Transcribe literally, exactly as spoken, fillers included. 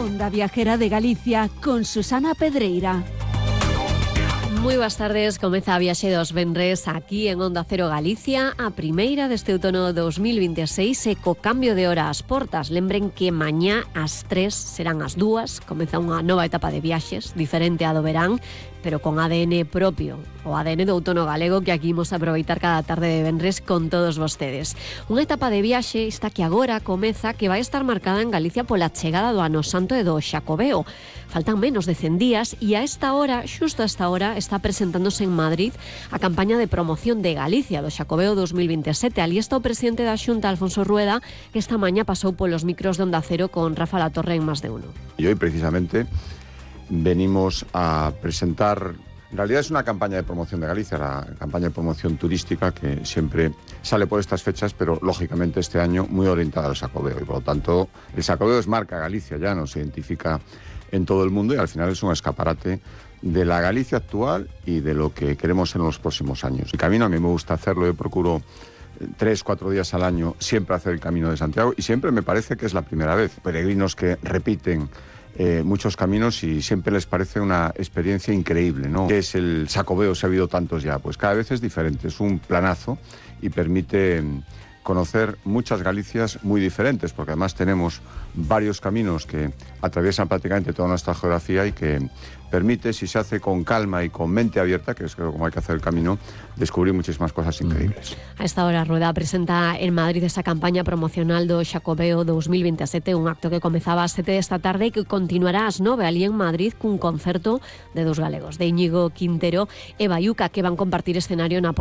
Onda Viajera de Galicia con Susana Pedreira. Moi boas tardes, comeza a viaxe dos venres aquí en Onda Cero Galicia, a primeira deste outono dos mil vinte e seis e co cambio de hora ás portas. Lembren que mañá ás tres serán as dúas, comeza unha nova etapa de viaxes, diferente a do verán, pero con A D N propio, o A D N do outono galego que aquí imos aproveitar cada tarde de venres con todos vostedes. Unha etapa de viaxe esta que agora comeza, que vai estar marcada en Galicia pola chegada do Ano Santo e do Xacobeo. Faltan menos de cen días e a esta hora, xusto a esta hora, está presentándose en Madrid a campaña de promoción de Galicia do Xacobeo dos mil vinte e sete. Ali está o presidente da Xunta, Alfonso Rueda, que esta mañá pasou polos micros de Onda Cero con Rafa Latorre en Más de Uno. Y hoy precisamente venimos a presentar, en realidad es una campaña de promoción de Galicia, la campaña de promoción turística que siempre sale por estas fechas, pero lógicamente este año muy orientada al Xacobeo y por lo tanto el Xacobeo es marca Galicia, ya nos identifica en todo el mundo y al final es un escaparate de la Galicia actual y de lo que queremos en los próximos años. El camino a mí me gusta hacerlo, yo procuro tres, cuatro días al año siempre hacer el Camino de Santiago y siempre me parece que es la primera vez. Peregrinos que repiten Eh, muchos caminos y siempre les parece una experiencia increíble, ¿no? ¿Qué es el Xacobeo? Si ha habido tantos ya, pues cada vez es diferente, es un planazo y permite conocer muchas Galicias muy diferentes, porque además tenemos varios caminos que atraviesan prácticamente toda nuestra geografía y que permite, si se hace con calma y con mente abierta, que es creo como hay que hacer el camino, descubrir muchísimas cosas increíbles. A esta hora, Rueda presenta en Madrid esa campaña promocional do Xacobeo dos mil vinte e sete, un acto que comezaba ás sete desta tarde e que continuará ás nove ali en Madrid cun concerto de dos galegos, de Íñigo Quintero e Baiuca, que van compartir escenario na